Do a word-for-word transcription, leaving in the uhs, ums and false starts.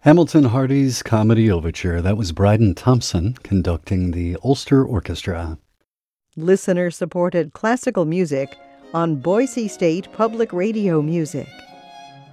Hamilton Hardy's Comedy Overture. That was Bryden Thompson conducting the Ulster Orchestra. Listener-supported classical music on Boise State Public Radio Music.